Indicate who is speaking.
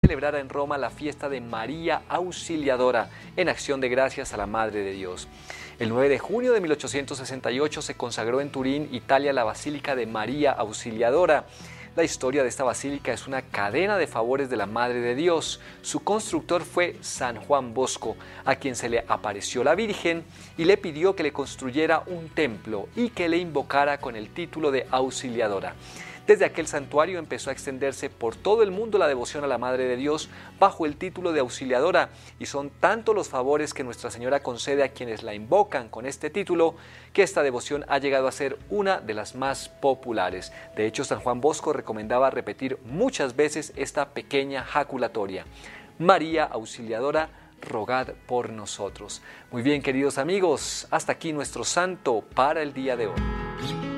Speaker 1: celebrara en Roma la fiesta de María Auxiliadora, en acción de gracias a la Madre de Dios. El 9 de junio de 1868 se consagró en Turín, Italia, la Basílica de María Auxiliadora. La historia de esta basílica es una cadena de favores de la Madre de Dios. Su constructor fue San Juan Bosco, a quien se le apareció la Virgen y le pidió que le construyera un templo y que le invocara con el título de Auxiliadora. Desde aquel santuario empezó a extenderse por todo el mundo la devoción a la Madre de Dios bajo el título de Auxiliadora, y son tantos los favores que Nuestra Señora concede a quienes la invocan con este título que esta devoción ha llegado a ser una de las más populares. De hecho, San Juan Bosco recomendaba repetir muchas veces esta pequeña jaculatoria: María Auxiliadora, rogad por nosotros. Muy bien, queridos amigos, hasta aquí nuestro santo para el día de hoy.